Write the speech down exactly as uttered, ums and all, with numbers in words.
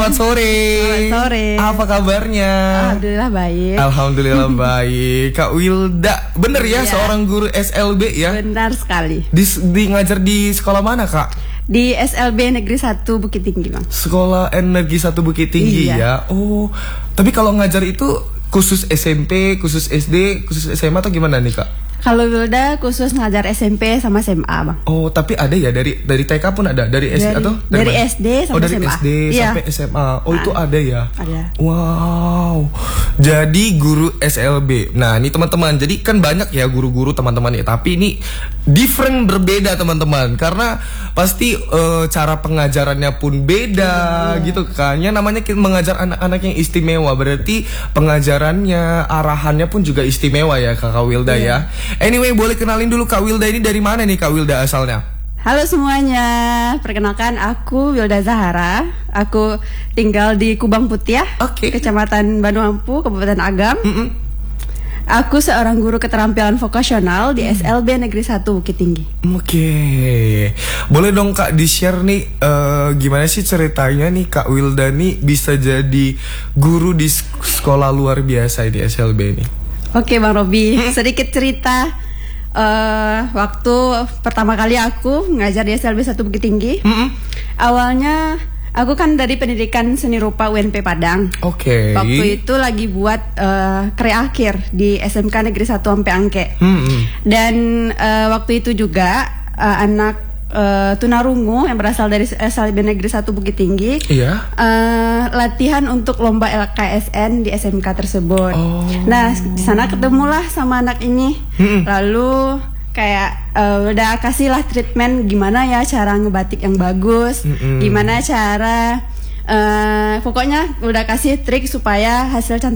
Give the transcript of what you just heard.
Selamat sore. Selamat sore. Apa kabarnya? Alhamdulillah baik. Alhamdulillah baik. Kak Wilda, bener ya, Iya. seorang guru S L B ya? Benar sekali. Di, di ngajar di sekolah mana, Kak? Di S L B Negeri satu Bukit Tinggi, Bang. Sekolah Energi satu Bukit Tinggi Iya. ya. Oh, tapi kalau ngajar itu khusus S M P, khusus S D, khusus S M A atau gimana nih, Kak? Kalau Wilda khusus ngajar S M P sama S M A, Bang. Oh, tapi ada ya dari dari T K pun ada, dari S D Dari- atau dari mana? S D sampai oh, dari S M A. S D Iya. sampai S M A. Oh, itu Ah. ada ya? Ada. Wow. Jadi guru S L B. Nah, ini teman-teman. Jadi kan banyak ya guru-guru teman-teman ya, tapi ini different, berbeda teman-teman. Karena pasti eh, cara pengajarannya pun beda gitu kan. Ya namanya kita mengajar anak-anak yang istimewa, berarti pengajarannya, arahannya pun juga istimewa ya, Kakak Wilda ya. Anyway, boleh kenalin dulu Kak Wilda ini dari mana nih, Kak Wilda asalnya? Halo semuanya, perkenalkan aku Wilda Zahara. Aku tinggal di Kubang Putih, Oke. Kecamatan Bandung Ampu, Kabupaten Agam. Mm-mm. Aku seorang guru keterampilan vokasional di S L B Negeri satu Bukit Tinggi. Oke, boleh dong Kak di-share nih eh, gimana sih ceritanya nih Kak Wilda nih bisa jadi guru di sek- sekolah luar biasa di S L B ini? Oke Bang Robi, sedikit cerita eh waktu pertama kali aku ngajar di S L B satu Bukit Tinggi. Mm-mm. Awalnya aku kan dari pendidikan seni rupa U N P Padang. Oke. Waktu itu lagi buat eh, krea akhir di S M K Negeri satu Ampe Angke. Mm-mm. Dan eh, waktu itu juga eh, anak eh, tunarungu yang berasal dari S L B Negeri satu Bukit Tinggi Iya. eh, latihan untuk lomba L K S N di S M K tersebut. Oh. Nah, di sana ketemulah sama anak ini. Mm-mm. Lalu kayak eh, udah kasih lah treatment gimana ya cara ngebatik yang bagus, Mm-mm. gimana cara eh, pokoknya udah kasih trik supaya hasil cantik